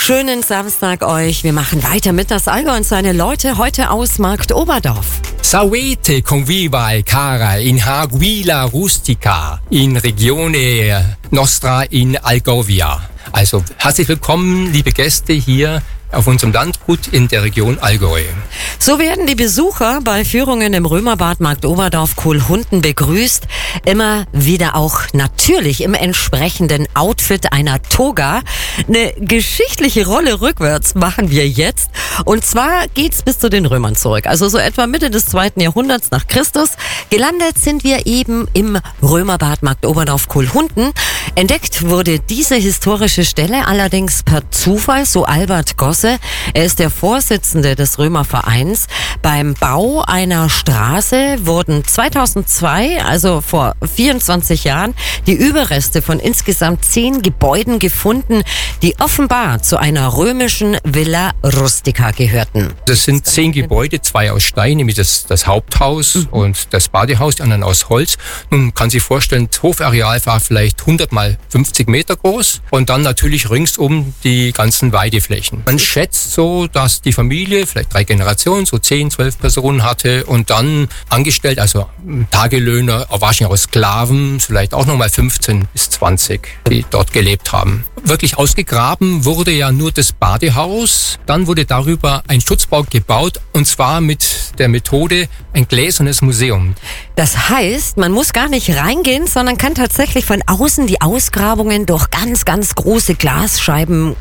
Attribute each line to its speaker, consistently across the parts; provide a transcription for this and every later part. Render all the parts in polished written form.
Speaker 1: Schönen Samstag euch. Wir machen weiter mit das Allgäu und seine Leute heute aus Markt Oberdorf.
Speaker 2: Salve conviviae cara in Haguila rustica in regione nostra in Algovia. Also herzlich willkommen, liebe Gäste hier auf unserem Landgut in der Region Allgäu.
Speaker 1: So werden die Besucher bei Führungen im Römerbad Markt Oberdorf Kohlhunden begrüßt. Immer wieder auch natürlich im entsprechenden Outfit einer Toga. Eine geschichtliche Rolle rückwärts machen wir jetzt. Und zwar geht's bis zu den Römern zurück. Also so etwa Mitte des 2. Jahrhunderts nach Christus. Gelandet sind wir eben im Römerbad Markt Oberdorf Kohlhunden. Entdeckt wurde diese historische Stelle allerdings per Zufall, so Albert Gosse. Er ist der Vorsitzende des Römervereins. Beim Bau einer Straße wurden 2002, also vor 24 Jahren, die Überreste von insgesamt 10 Gebäuden gefunden, die offenbar zu einer römischen Villa rustica gehörten.
Speaker 2: Das sind 10 Gebäude, 2 aus Stein, nämlich das Haupthaus und das Badehaus, die anderen aus Holz. Nun kann sich vorstellen, das Hofareal war vielleicht 100 mal 50 Meter groß und dann natürlich ringsum die ganzen Weideflächen. Man schätzt so, dass die Familie vielleicht 3 Generationen, so 10, 12 Personen hatte und dann angestellt, also Tagelöhner, wahrscheinlich aus Sklaven, vielleicht auch nochmal 15 bis 20, die dort gelebt haben. Wirklich ausgegraben wurde ja nur das Badehaus, dann wurde darüber ein Schutzbau gebaut und zwar mit der Methode ein gläsernes Museum.
Speaker 1: Das heißt, man muss gar nicht reingehen, sondern kann tatsächlich von außen die Ausgrabungen durch ganz, ganz große Glasscheiben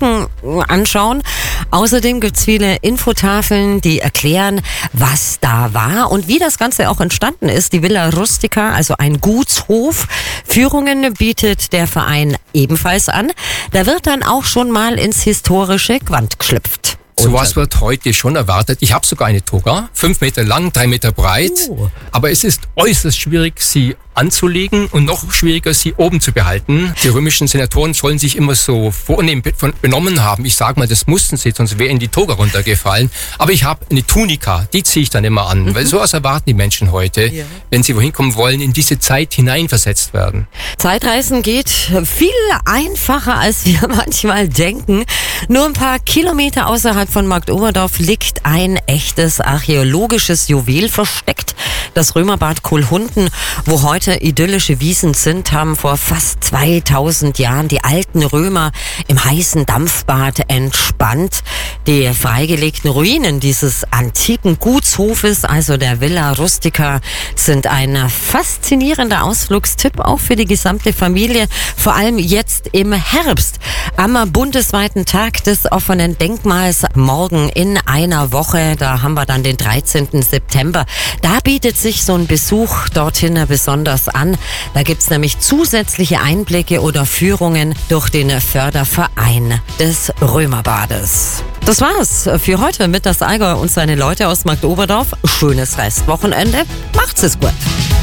Speaker 1: anschauen. Außerdem gibt's viele Infotafeln, die erklären, was da war und wie das Ganze auch entstanden ist. Die Villa Rustica, also ein Gutshof. Führungen bietet der Verein ebenfalls an. Da wird dann auch schon mal ins historische Gewand geschlüpft.
Speaker 2: Sowas wird heute schon erwartet. Ich habe sogar eine Toga, 5 Meter lang, 3 Meter breit. Aber es ist äußerst schwierig, sie anzulegen und noch schwieriger, sie oben zu behalten. Die römischen Senatoren sollen sich immer so vornehm benommen haben. Ich sage mal, das mussten sie, sonst wäre ihnen die Toga runtergefallen. Aber ich habe eine Tunika, die ziehe ich dann immer an, weil sowas erwarten die Menschen heute, wenn sie wohin kommen wollen, in diese Zeit hineinversetzt werden.
Speaker 1: Zeitreisen geht viel einfacher, als wir manchmal denken. Nur ein paar Kilometer außerhalb von Markt Oberdorf liegt ein echtes archäologisches Juwel versteckt. Das Römerbad Kohlhunden, wo heute idyllische Wiesen sind, haben vor fast 2000 Jahren die alten Römer im heißen Dampfbad entspannt. Die freigelegten Ruinen dieses antiken Gutshofes, also der Villa Rustica, sind ein faszinierender Ausflugstipp auch für die gesamte Familie, vor allem jetzt im Herbst. Am bundesweiten Tag des offenen Denkmals morgen in einer Woche, da haben wir dann den 13. September. Da bietet sich so ein Besuch dorthin besonders an. Da gibt's nämlich zusätzliche Einblicke oder Führungen durch den Förderverein des Römerbades. Das war's für heute mit das Allgäu und seine Leute aus Markt Oberdorf. Schönes Restwochenende. Macht's es gut.